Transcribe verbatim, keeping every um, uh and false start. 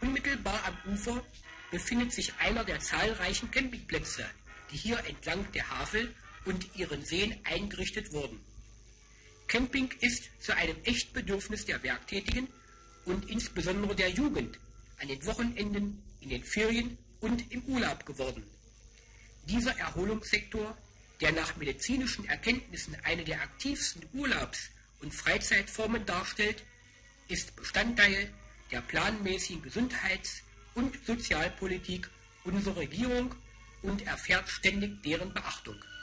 Unmittelbar am Ufer befindet sich einer der zahlreichen Campingplätze, die hier entlang der Havel und ihren Seen eingerichtet wurden. Camping ist zu einem Echtbedürfnis der Werktätigen und insbesondere der Jugend an den Wochenenden, in den Ferien und im Urlaub geworden. Dieser Erholungssektor, der nach medizinischen Erkenntnissen eine der aktivsten Urlaubs- und Freizeitformen darstellt, ist Bestandteil der planmäßigen Gesundheits- und Sozialpolitik unserer Regierung und erfährt ständig deren Beachtung.